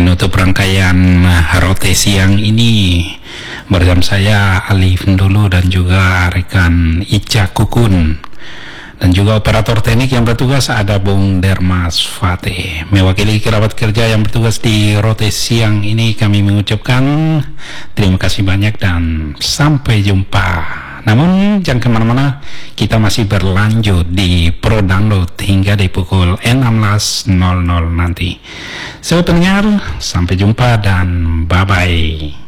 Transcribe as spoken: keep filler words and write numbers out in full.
menutup rangkaian Rote Siang ini bersama saya Alif Ndulu dan juga rekan Ica Kukun, dan juga operator teknik yang bertugas ada Bung Dermas Fatih. Mewakili kerabat kerja yang bertugas di Rote Siang ini, kami mengucapkan terima kasih banyak dan sampai jumpa. Namun jangan kemana-mana, kita masih berlanjut di Pro Download hingga di pukul enam belas nol nol nanti. Sobat pendengar, sampai jumpa dan bye-bye.